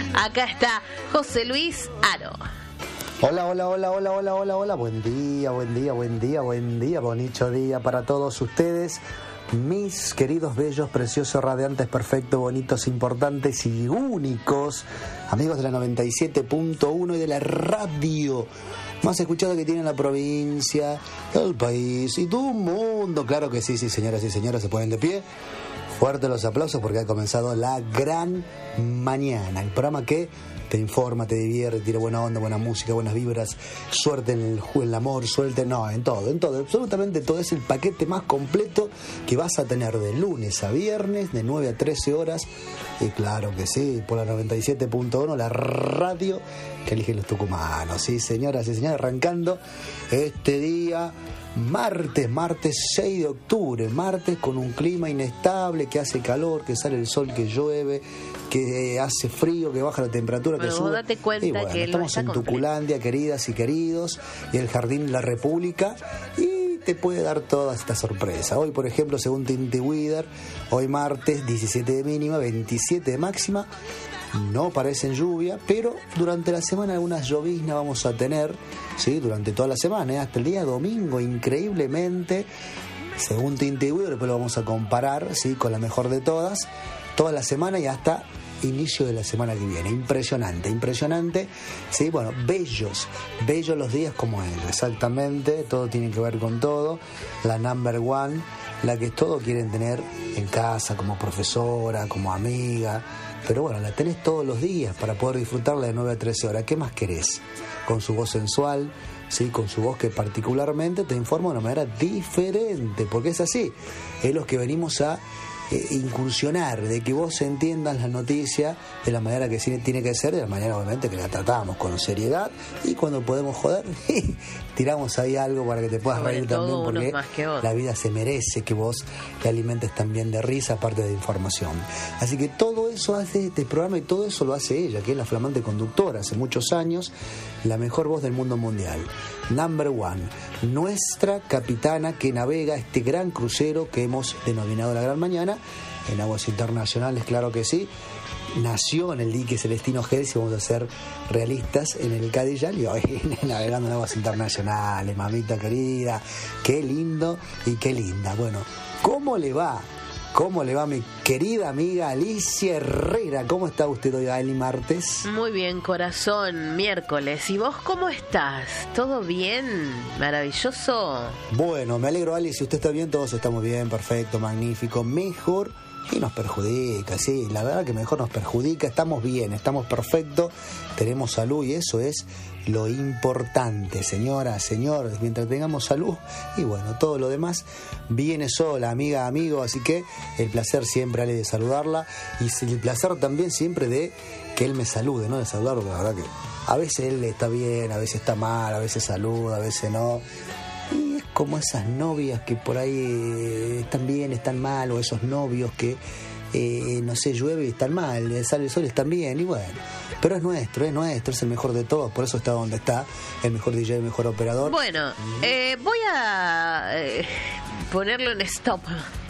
Acá está José Luis Aro. Hola, hola, hola, hola, hola, hola, hola. Buen día, buen día, buen día, buen día. Bonito día para todos ustedes. Mis queridos, bellos, preciosos, radiantes, perfectos, bonitos, importantes y únicos amigos de la 97.1 y de la radio más escuchada que tiene la provincia, el país y todo el mundo. Claro que sí, sí, señoras y señores, se ponen de pie. Fuerte los aplausos porque ha comenzado la gran mañana. El programa que te informa, te divierte, tiene buena onda, buena música, buenas vibras, suerte en el amor, suerte en todo, absolutamente todo. Es el paquete más completo que vas a tener de lunes a viernes, de 9 a 13 horas. Y claro que sí, por la 97.1, la radio que eligen los tucumanos. Sí, señoras y señores, arrancando este día martes 6 de octubre, martes con un clima inestable, que hace calor, que sale el sol, que llueve, que hace frío, que baja la temperatura, pero que sube. Date cuenta y bueno, que estamos en Tuculandia, queridas y queridos, y el Jardín de la República, y te puede dar toda esta sorpresa. Hoy, por ejemplo, según Tinti Weather, hoy martes 17 de mínima, 27 de máxima. No parecen lluvia, pero durante la semana algunas lloviznas vamos a tener, ¿sí? Durante toda la semana, hasta el día domingo, increíblemente, según Tinti Weather, después lo vamos a comparar, ¿sí? Con la mejor de todas, toda la semana y hasta inicio de la semana que viene. Impresionante, ¿sí? Bueno, bellos los días como ellos, exactamente, todo tiene que ver con todo, la number one, la que todos quieren tener en casa, como profesora, como amiga. Pero bueno, la tenés todos los días para poder disfrutarla de 9 a 13 horas. ¿Qué más querés? Con su voz sensual, ¿sí? Con su voz que particularmente te informa de una manera diferente, porque es así. Es lo que venimos a incursionar, de que vos entiendas la noticia de la manera que tiene que ser, de la manera obviamente que la tratamos con seriedad, y cuando podemos joder, tiramos ahí algo para que te puedas reír también, porque la vida se merece que vos te alimentes también de risa, aparte de información. Así que todo eso hace este programa y todo eso lo hace ella, que es la flamante conductora, hace muchos años, la mejor voz del mundo mundial. Number one, nuestra capitana que navega este gran crucero que hemos denominado La Gran Mañana, en aguas internacionales, claro que sí. Nació en el dique Celestino Gels, y vamos a ser realistas, en el Cadillal, y hoy navegando en aguas internacionales, mamita querida. Qué lindo y qué linda. Bueno, ¿cómo le va? ¿Cómo le va mi querida amiga Alicia Herrera? ¿Cómo está usted hoy, Ali, martes? Muy bien, corazón, miércoles. ¿Y vos cómo estás? ¿Todo bien? ¿Maravilloso? Bueno, me alegro, Ali. Si usted está bien, todos estamos bien, perfecto, magnífico. Mejor y nos perjudica, sí, la verdad que mejor nos perjudica. Estamos bien, estamos perfectos, tenemos salud y eso es lo importante, señoras, señores. Mientras tengamos salud, y bueno, todo lo demás viene sola, amiga, amigo. Así que el placer siempre, Ale, de saludarla, y el placer también siempre de que él me salude, ¿no? De saludarlo, la verdad que a veces él está bien, a veces está mal, a veces saluda, a veces no. Y es como esas novias que por ahí están bien, están mal, o esos novios que, no sé, llueve y están mal, sale el sol y están bien, y bueno. Pero es nuestro, es el mejor de todos, por eso está donde está, el mejor DJ, el mejor operador. Bueno, voy a ponerlo en stop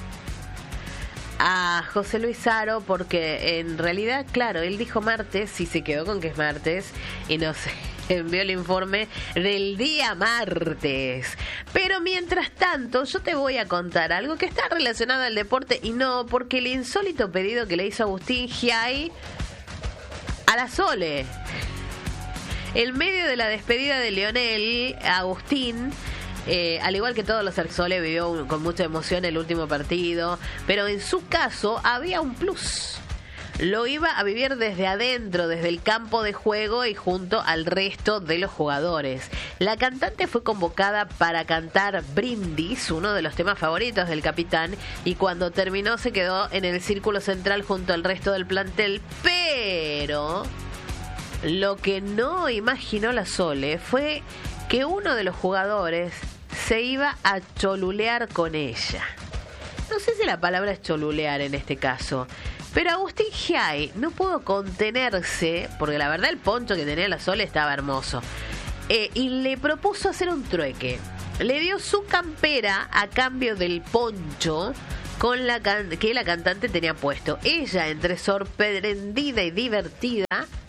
a José Luis Aro, porque en realidad, claro, él dijo martes y se quedó con que es martes y nos envió el informe del día martes. Pero mientras tanto, yo te voy a contar algo que está relacionado al deporte, y no porque el insólito pedido que le hizo Agustín Giai a la Sole. En medio de la despedida de Lionel, Agustín, al igual que todos los Sole, vivió con mucha emoción el último partido, pero en su caso había un plus. Lo iba a vivir desde adentro, desde el campo de juego y junto al resto de los jugadores. La cantante fue convocada para cantar Brindis, uno de los temas favoritos del capitán, y cuando terminó se quedó en el círculo central junto al resto del plantel. Pero lo que no imaginó la Sole fue que uno de los jugadores se iba a cholulear con ella. No sé si la palabra es cholulear en este caso, pero Agustín Giai no pudo contenerse, porque la verdad el poncho que tenía la Sole estaba hermoso, y le propuso hacer un trueque. Le dio su campera a cambio del poncho con que la cantante tenía puesto. Ella, entre sorprendida y divertida,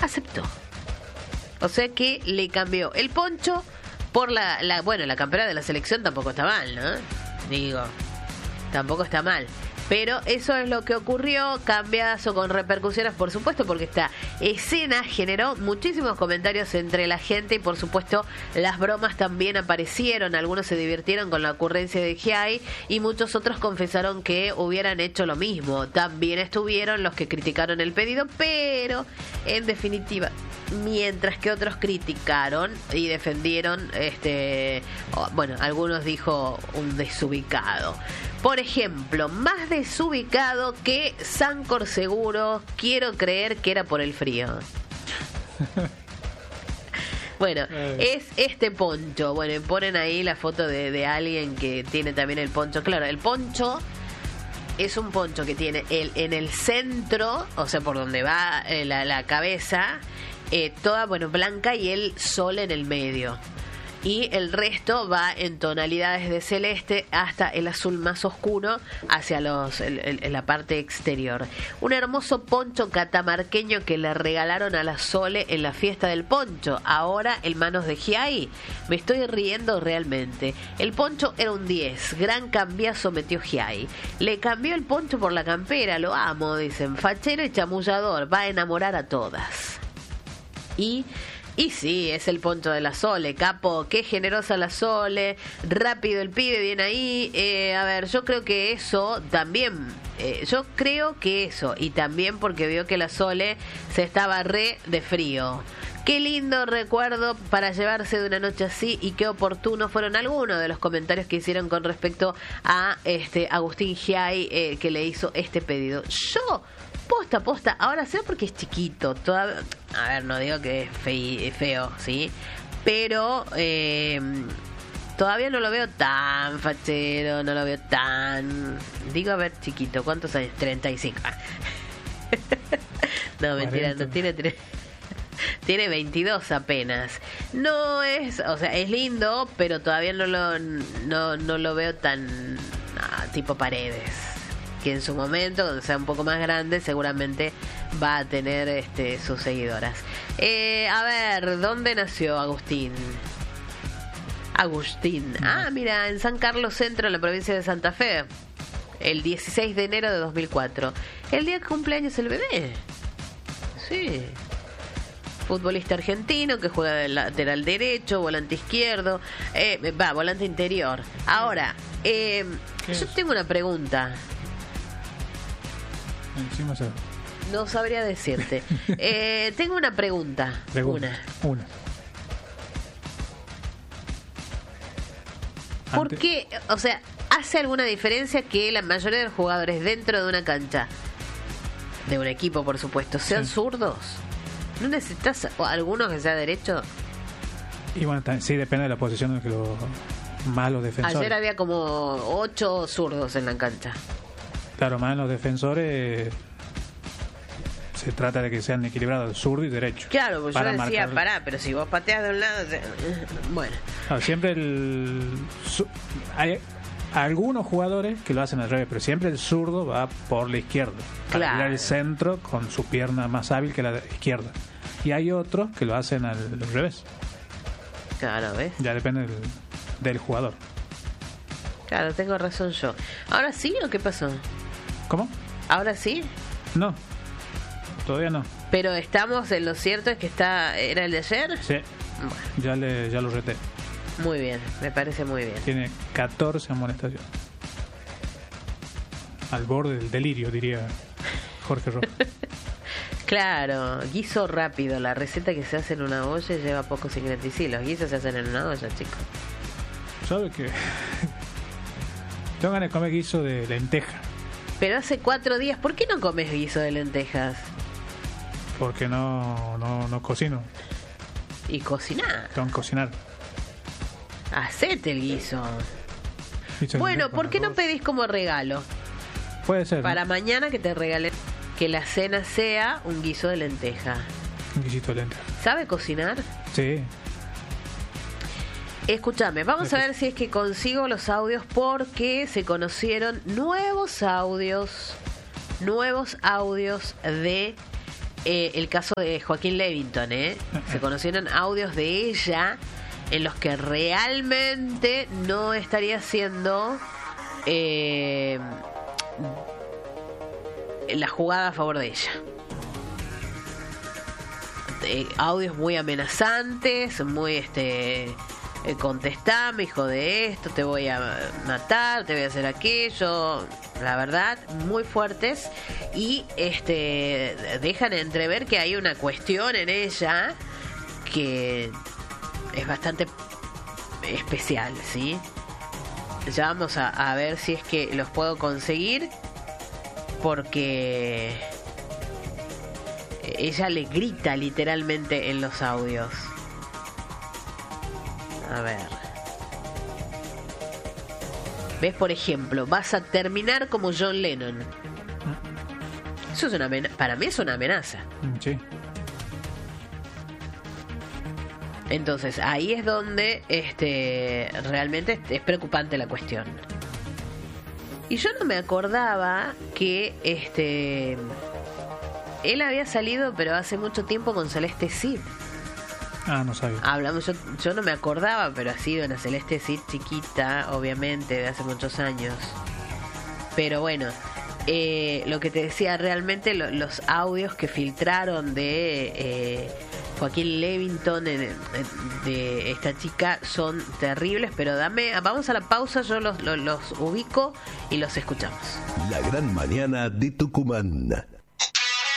aceptó. O sea que le cambió el poncho por la campera de la selección. Tampoco está mal, ¿no? Digo, tampoco está mal. Pero eso es lo que ocurrió, cambiazo con repercusiones, por supuesto, porque esta escena generó muchísimos comentarios entre la gente y, por supuesto, las bromas también aparecieron. Algunos se divirtieron con la ocurrencia de Giai y muchos otros confesaron que hubieran hecho lo mismo. También estuvieron los que criticaron el pedido, pero, en definitiva, mientras que otros criticaron y defendieron, algunos dijo un desubicado. Por ejemplo, más desubicado que Sancor Seguro, quiero creer que era por el frío. Bueno, es este poncho. Bueno, ponen ahí la foto de alguien que tiene también el poncho. Claro, el poncho es un poncho que tiene en el centro, o sea, por donde va la cabeza, toda, blanca y el sol en el medio. Y el resto va en tonalidades de celeste hasta el azul más oscuro hacia la parte exterior. Un hermoso poncho catamarqueño que le regalaron a la Sole en la fiesta del poncho. Ahora en manos de Giai. Me estoy riendo realmente. El poncho era un 10. Gran cambiazo metió Giai. Le cambió el poncho por la campera. Lo amo, dicen. Fachero y chamullador. Va a enamorar a todas. Y sí, es el poncho de la Sole, capo, qué generosa la Sole, rápido el pibe, bien ahí. Yo creo que eso también, y también porque vio que la Sole se estaba re de frío. Qué lindo recuerdo para llevarse de una noche así y qué oportuno fueron algunos de los comentarios que hicieron con respecto a Agustín Giai, que le hizo este pedido. Yo... Posta, ahora sé porque es chiquito, todavía, no digo que es feo, ¿sí? Pero todavía no lo veo tan fachero, no lo veo tan... Digo, chiquito, ¿cuántos años? 35. No, mentira, no tiene 22 apenas. No es, es lindo, pero todavía no lo veo tan tipo Paredes, que en su momento, cuando sea un poco más grande, seguramente va a tener sus seguidoras. ¿Dónde nació Agustín? Mira, en San Carlos Centro, en la provincia de Santa Fe, el 16 de enero de 2004. El día que cumpleaños el bebé. Sí. Futbolista argentino que juega de lateral derecho, volante izquierdo, volante interior. Ahora, yo tengo una pregunta. No sabría decirte. Tengo una pregunta. Una. ¿Por qué? ¿Hace alguna diferencia que la mayoría de los jugadores dentro de una cancha, de un equipo por supuesto, sean zurdos? ¿No necesitas alguno que sea derecho? Y bueno, sí, depende de la posición de los malos defensores. Ayer había como 8 zurdos en la cancha. Claro, más en los defensores se trata de que sean equilibrados, zurdo y derecho. Claro, pues yo decía, pero si vos pateas de un lado... Bueno. Claro, siempre hay algunos jugadores que lo hacen al revés, pero siempre el zurdo va por la izquierda. Para tirar el centro con su pierna más hábil que la izquierda. Y hay otros que lo hacen al revés. Claro, ¿ves? Ya depende del jugador. Claro, tengo razón yo. ¿Ahora sí o qué pasó? ¿Cómo? ¿Ahora sí? No, todavía no. Pero estamos en lo cierto, es que ¿era el de ayer? Sí, bueno. Ya lo reté. Muy bien, me parece muy bien. Tiene 14 amonestaciones. Al borde del delirio, diría Jorge Rojas. Claro, guiso rápido. La receta que se hace en una olla lleva pocos ingredientes. Sí, los guisos se hacen en una olla, chicos. ¿Sabe qué? Tengo ganas de comer guiso de lenteja. Pero hace 4 días, ¿por qué no comes guiso de lentejas? Porque no cocino. ¿Y cocinar? Tengo que cocinar. Hacete el guiso. Bueno, ¿por qué no pedís como regalo? Puede ser. Para mañana que te regalen, que la cena sea un guiso de lenteja. Un guisito de lenteja. ¿Sabe cocinar? Sí. Escúchame, vamos a ver si es que consigo los audios, porque se conocieron nuevos audios de el caso de Joaquín Levington, se conocieron audios de ella en los que realmente no estaría haciendo la jugada a favor de ella. Audios muy amenazantes, muy contestame, hijo de esto, te voy a matar, te voy a hacer aquello, la verdad, muy fuertes, y dejan entrever que hay una cuestión en ella que es bastante especial, ¿sí? Ya vamos a ver si es que los puedo conseguir, porque ella le grita literalmente en los audios. A ver. ¿Ves? Por ejemplo, vas a terminar como John Lennon. Eso es una para mí es una amenaza. Sí. Entonces, ahí es donde realmente es preocupante la cuestión. Y yo no me acordaba que él había salido, pero hace mucho tiempo, con Celeste Cid. Ah, no sabía. Hablamos, yo no me acordaba, pero ha sido una Celeste Cid chiquita, obviamente, de hace muchos años. Pero bueno, lo que te decía, realmente los audios que filtraron de Joaquín Levington, de esta chica, son terribles. Pero vamos a la pausa, yo los ubico y los escuchamos. La gran mañana de Tucumán.